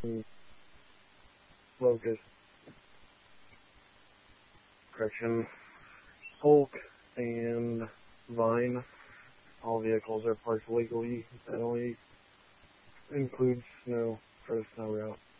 and Locust, correction, Hulk, and Vine. All vehicles are parked legally. That only includes snow for the snow route.